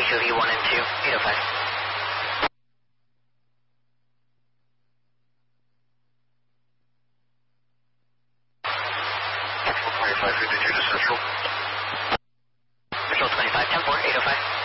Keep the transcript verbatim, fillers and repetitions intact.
Q V one and two, eight oh five. twenty-five fifty-two to Central. Central twenty-five ten four, eight oh five.